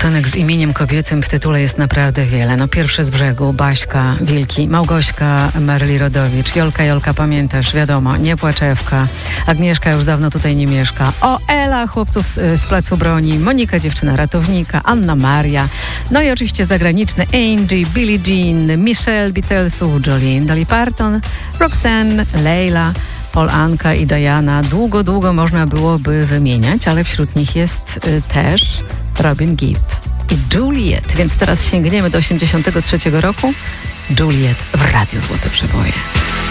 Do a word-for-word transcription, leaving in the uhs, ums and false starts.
piosenek z imieniem kobiecym w tytule jest naprawdę wiele. No pierwsze z brzegu, Baśka, Wilki, Małgośka, Maryli Rodowicz, Jolka, Jolka, pamiętasz, wiadomo, Nie płaczewka, Agnieszka już dawno tutaj nie mieszka, o Ela, chłopców z, z Placu Broni, Monika, dziewczyna ratownika, Anna Maria, no i oczywiście zagraniczne Angie, Billie Jean, Michelle Beatlesów, Jolene, Dolly Parton, Roxanne, Leila, Paul Anka i Diana. Długo, długo można byłoby wymieniać, ale wśród nich jest y, też Robin Gibb i Juliet. Więc teraz sięgniemy do osiemdziesiątego trzeciego roku. Juliet w Radiu Złote Przeboje.